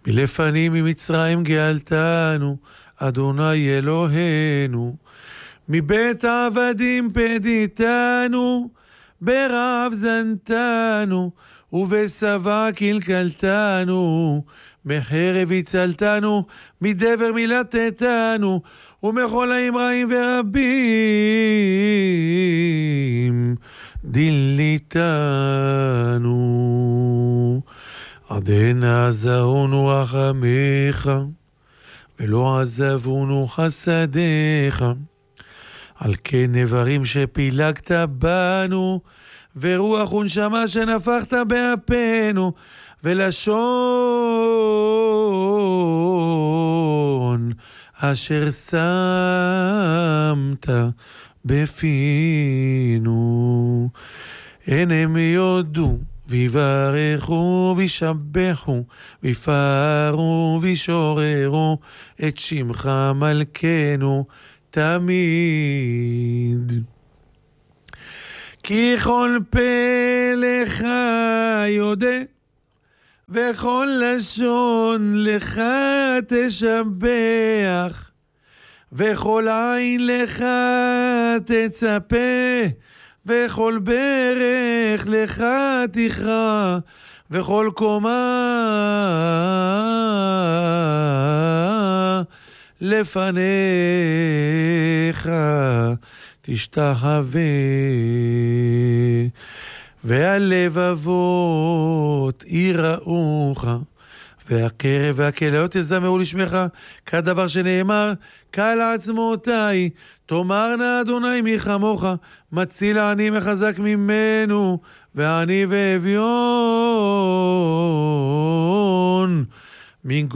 מלפנים ממצרים גאלתנו, אדוני אלוהינו. מבית העבדים פדיתנו, ברעב זנתנו, ובשבע קלקלתנו. מחרב הצלתנו, מדבר מילתתנו, ומכל רעים ורבים דיליתנו. עדנה עזרונו רחמיך, ולא עזבונו חסדיך. על כן נברים שפילגת בנו, ורוח ונשמה שנפחת באפינו, ולשון אשר שמת בפינו. הן הם יודו ויברכו וישבחו ויפארו וישוררו את שמך מלכנו תמיד. כי כל פה לך יודע, וכל לשון לך תשבח, וכל עין לך תצפה, וכל ברך לך תכרע, וכל קומה לפניך תשתחווה. והלבבות יראוך, והקרב והכליות יזמרו לשמך, כדבר שנאמר, קל עצמותיי, תאמרנה אדוני מי כמוך, מציל העני מחזק ממנו, ועני ואביון